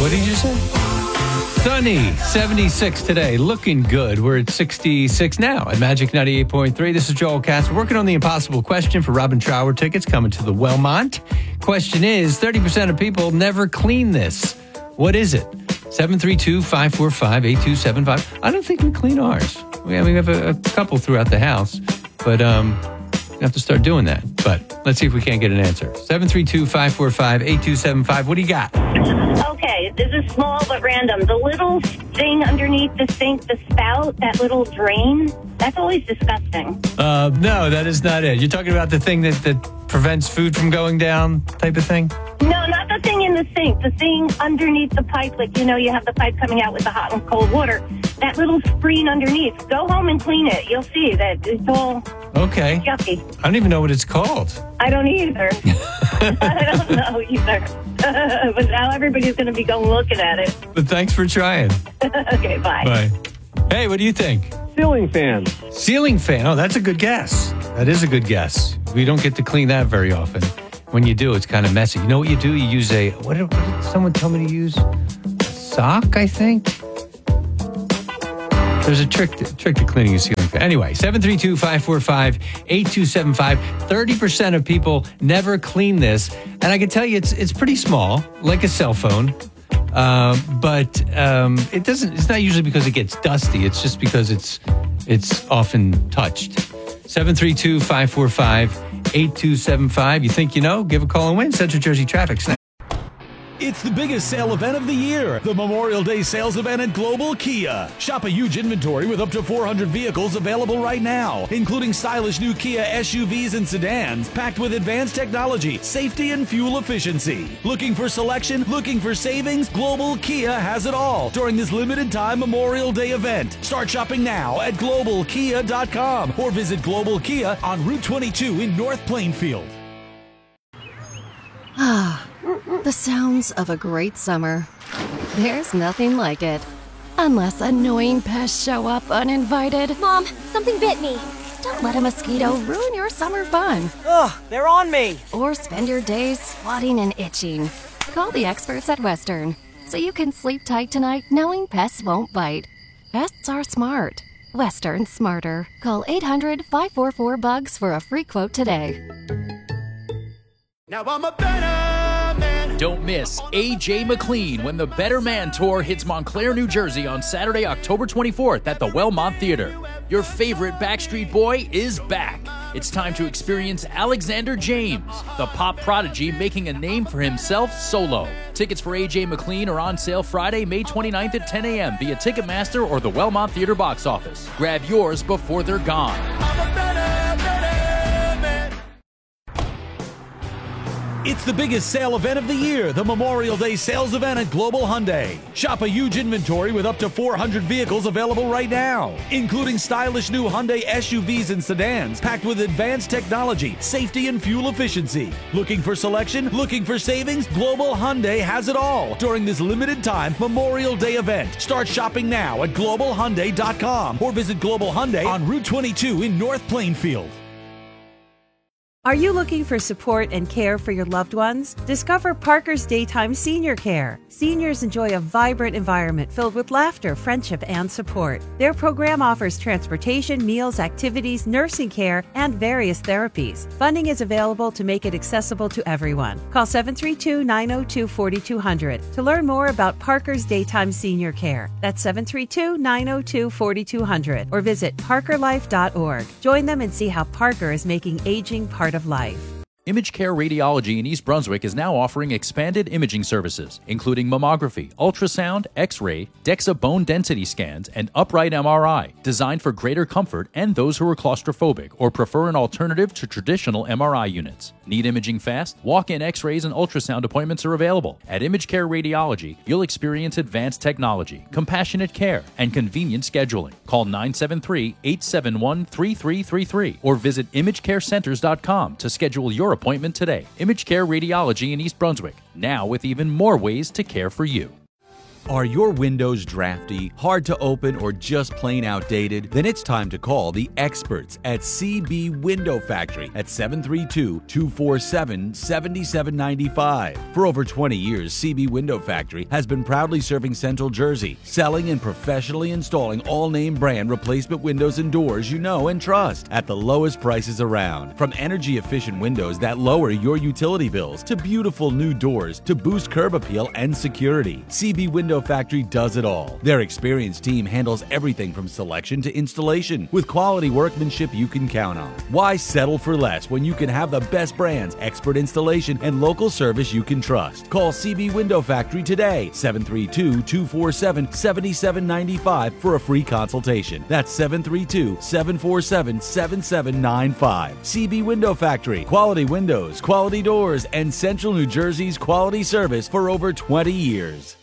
What did you say? Sunny, 76 today. Looking good. We're at 66 now at Magic 98.3. This is Joel Cass. We're working on the impossible question for Robin Trower tickets coming to the Wellmont. Question is, 30% of people never clean this. What is it? 732-545-8275. I don't think we clean ours. We have a couple throughout the house, but we have to start doing that. But let's see if we can't get an answer. 732-545-8275. What do you got? Okay, this is small but random. The little thing underneath the sink, the spout, that little drain, that's always disgusting. No, that is not it. You're talking about the thing that prevents food from going down type of thing? No, not the thing in the sink. The thing underneath the pipe, like, you have the pipe coming out with the hot and cold water. That little screen underneath. Go home and clean it. You'll see that it's all yucky. I don't even know what it's called. I don't either. I don't know either. But now everybody's going to be going looking at it. But thanks for trying. Okay, bye. Bye. Hey, what do you think? Ceiling fan. Ceiling fan. Oh, that's a good guess. That is a good guess. We don't get to clean that very often. When you do, it's kind of messy. You know what you do? You use what did someone tell me to use? A sock, I think? There's a trick to cleaning a ceiling fan. Anyway, 732-545-8275. 30% of people never clean this. And I can tell you it's pretty small, like a cell phone. But it's not usually because it gets dusty. It's just because it's often touched. 732-545-8275. You think you know? Give a call and win. Central Jersey Traffic. It's the biggest sale event of the year, the Memorial Day sales event at Global Kia. Shop a huge inventory with up to 400 vehicles available right now, including stylish new Kia SUVs and sedans packed with advanced technology, safety, and fuel efficiency. Looking for selection? Looking for savings? Global Kia has it all during this limited time Memorial Day event. Start shopping now at globalkia.com or visit Global Kia on Route 22 in North Plainfield. The sounds of a great summer. There's nothing like it. Unless annoying pests show up uninvited. Mom, something bit me. Don't let a mosquito ruin your summer fun. Ugh, they're on me. Or spend your days swatting and itching. Call the experts at Western, so you can sleep tight tonight knowing pests won't bite. Pests are smart. Western's smarter. Call 800-544-BUGS for a free quote today. Now I'm a better man. Don't miss AJ McLean when the Better Man Tour hits Montclair, New Jersey on Saturday, October 24th at the Wellmont Theater. Your favorite Backstreet Boy is back. It's time to experience Alexander James, the pop prodigy making a name for himself solo. Tickets for AJ McLean are on sale Friday, May 29th at 10 a.m. via Ticketmaster or the Wellmont Theater box office. Grab yours before they're gone. I'm a better man. It's the biggest sale event of the year, the Memorial Day sales event at Global Hyundai. Shop a huge inventory with up to 400 vehicles available right now, including stylish new Hyundai SUVs and sedans packed with advanced technology, safety, and fuel efficiency. Looking for selection? Looking for savings? Global Hyundai has it all during this limited time Memorial Day event. Start shopping now at globalhyundai.com or visit Global Hyundai on Route 22 in North Plainfield. Are you looking for support and care for your loved ones? Discover Parker's Daytime Senior Care. Seniors enjoy a vibrant environment filled with laughter, friendship, and support. Their program offers transportation, meals, activities, nursing care, and various therapies. Funding is available to make it accessible to everyone. Call 732-902-4200 to learn more about Parker's Daytime Senior Care. That's 732-902-4200 or visit parkerlife.org. Join them and see how Parker is making aging part of life. Image Care Radiology in East Brunswick is now offering expanded imaging services, including mammography, ultrasound, X-ray, DEXA bone density scans, and upright MRI, designed for greater comfort and those who are claustrophobic or prefer an alternative to traditional MRI units. Need imaging fast? Walk-in X-rays and ultrasound appointments are available. At Image Care Radiology, you'll experience advanced technology, compassionate care, and convenient scheduling. Call 973-871-3333 or visit imagecarecenters.com to schedule your appointment today. Image Care Radiology in East Brunswick, now with even more ways to care for you. Are your windows drafty, hard to open, or just plain outdated? Then it's time to call the experts at CB Window Factory at 732-247-7795. For over 20 years, CB Window Factory has been proudly serving Central Jersey, selling and professionally installing all-name brand replacement windows and doors you know and trust at the lowest prices around. From energy-efficient windows that lower your utility bills to beautiful new doors to boost curb appeal and security, CB Window Factory does it all. Their experienced team handles everything from selection to installation with quality workmanship you can count on. Why settle for less when you can have the best brands, expert installation, and local service you can trust? Call CB Window Factory today, 732-247-7795 for a free consultation. That's 732-747-7795. CB Window Factory. Quality windows, quality doors, and Central New Jersey's quality service for over 20 years.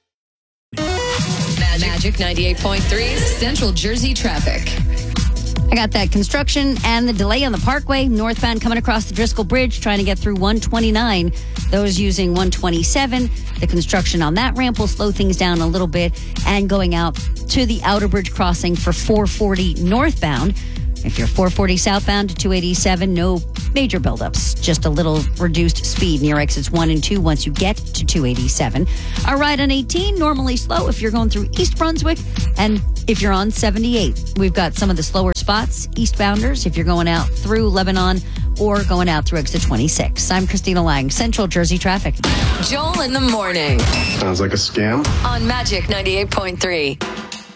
Magic 98.3 Central Jersey traffic. I got that construction and the delay on the Parkway, northbound coming across the Driscoll Bridge, trying to get through 129. Those using 127, the construction on that ramp will slow things down a little bit, and going out to the Outer Bridge crossing for 440 northbound. If you're 440 southbound to 287, no major buildups, just a little reduced speed near exits 1 and 2 once you get to 287. Our ride on 18, normally slow if you're going through East Brunswick, and if you're on 78. We've got some of the slower spots, eastbounders, if you're going out through Lebanon or going out through exit 26. I'm Christina Lang, Central Jersey Traffic. Joel in the morning. Sounds like a scam. On Magic 98.3.